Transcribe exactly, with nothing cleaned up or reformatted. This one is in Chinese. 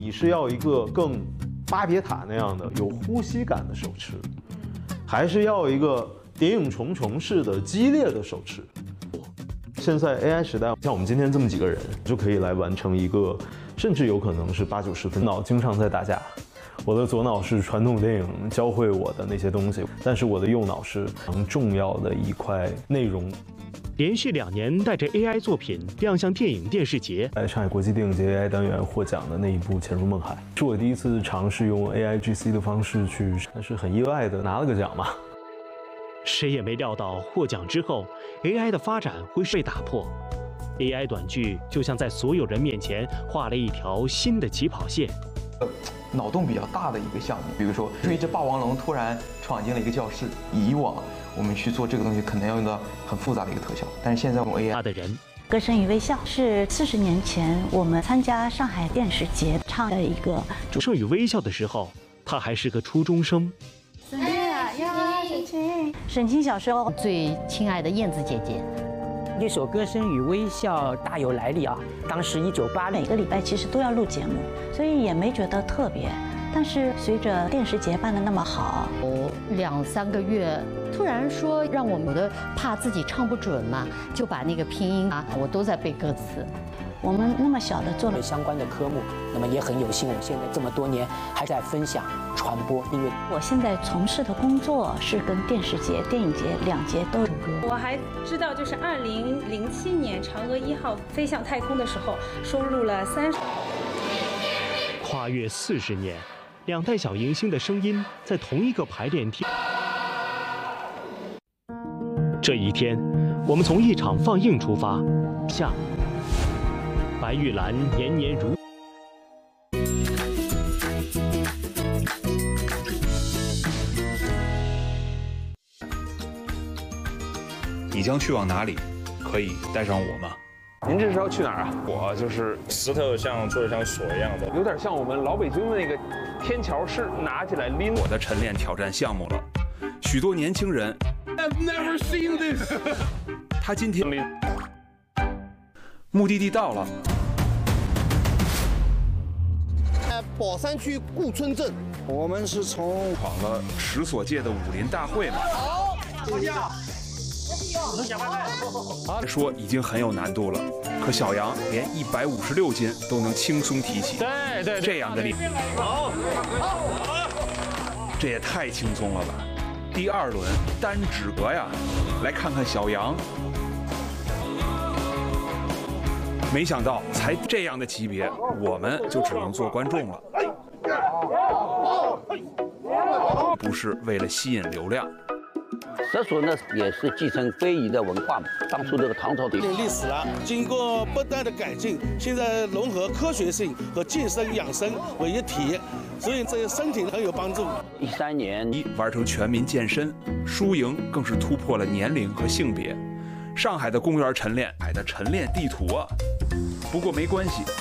你是要一个更巴别塔那样的有呼吸感的手持，还是要一个谍影重重式的激烈的手持？现在 A I 时代，像我们今天这么几个人就可以来完成一个，甚至有可能是八九十分脑经常在打架。我的左脑是传统电影教会我的那些东西，但是我的右脑是很重要的一块内容。 连续两年带着 A I 作品亮相电影电视节， 在上海国际电影节 A I 单元获奖的那一部《潜入梦海》，是我第一次尝试用 A I G C 的方式去，但是很意外的拿了个奖嘛。 谁也没料到获奖之后 ，A I 的发展会被打破。A I 短剧就像在所有人面前画了一条新的起跑线。 脑洞比较大的一个项目，比如说，一只霸王龙突然闯进了一个教室，以往我们去做这个东西，可能要用到很复杂的一个特效，但是现在我们 A I 他的人。 歌声与微笑是四十年前我们参加上海电视节唱的一个。 歌声与微笑的时候，他还是个初中生。 沈清小时候最亲爱的燕子姐姐。 这首《歌声与微笑》大有来历啊！当时一九八每个礼拜其实都要录节目，所以也没觉得特别。但是随着电视节办得那么好， 有两三个月，突然说让我们的怕自己唱不准嘛，就把那个拼音啊，我都在背歌词。 我们那么小的做了相关的科目，那么也很有幸，我现在这么多年还在分享传播，因为我现在从事的工作是跟电视节、电影节两节都有歌。 我还知道，就是二零零七年嫦娥一号飞向太空的时候，收录了三。 跨越四十年，两代小迎星的声音在同一个排练厅。这一天，我们从一场放映出发，下。白玉兰年年如。 你将去往哪里？可以带上我吗？ 您这是要去哪儿啊？ 我就是石头像做的像锁一样的， 有点像我们老北京的那个天桥式，拿起来拎。 我的晨练挑战项目了，许多年轻人。 I've never seen this 他今天目的地到了。 宝山区顾村镇，我们是从闯了十所届的武林大会嘛。 好，坐下。 说已经很有难度了，可小杨连一百五十六斤都能轻松提起。 对对， 这样的力，好，这也太轻松了吧！第二轮单指格呀，来看看小杨。没想到才这样的级别，我们就只能做观众了。不是为了吸引流量。 蛇鼠呢也是继承非遗的文化嘛。当初这个唐朝的历史了，经过不断的改进，现在融合科学性和健身养生为一体，所以对身体很有帮助。 一三年一玩成全民健身，输赢更是突破了年龄和性别。上海的公园晨练，海的晨练地图啊。不过没关系。